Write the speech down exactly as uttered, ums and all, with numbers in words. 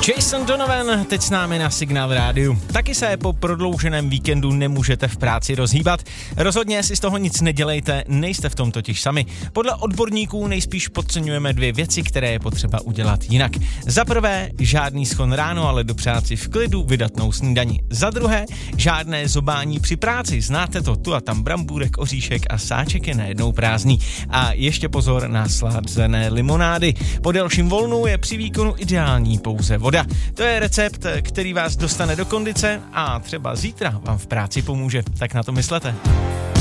Jason Donovan teď s námi na Signál rádiu. Taky se po prodlouženém víkendu nemůžete v práci rozhýbat. Rozhodně si z toho nic nedělejte, nejste v tom totiž sami. Podle odborníků nejspíš podceňujeme dvě věci, které je potřeba udělat jinak. Za prvé, žádný schon ráno, ale dopřát si v klidu vydatnou snídani. Za druhé, žádné zobání při práci. Znáte to, tu a tam brambůrek, oříšek a sáček je najednou prázdný. A ještě pozor na sladzené limonády. Po delším volnu je při výkonu ideální pouze voda. To je recept, který vás dostane do kondice a třeba zítra vám v práci pomůže. Tak na to myslete.